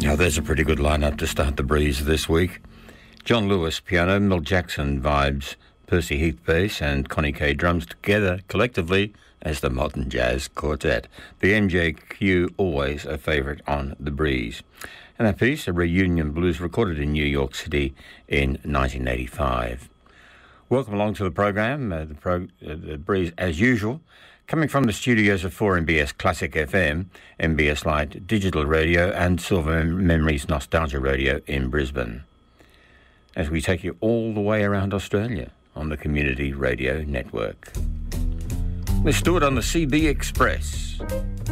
Now, there's a pretty good lineup to start the breeze this week. John Lewis, piano, Mel Jackson, vibes, Percy Heath, bass, and Connie Kay, drums, together collectively as the Modern Jazz Quartet. The MJQ, always a favourite on the breeze. And that piece, a reunion blues recorded in New York City in 1985. Welcome along to the program, the breeze as usual. Coming from the studios of 4MBS Classic FM, MBS Lite Digital Radio and Silver Memories Nostalgia Radio in Brisbane, as we take you all the way around Australia on the Community Radio Network. Let's do it on the CB Express.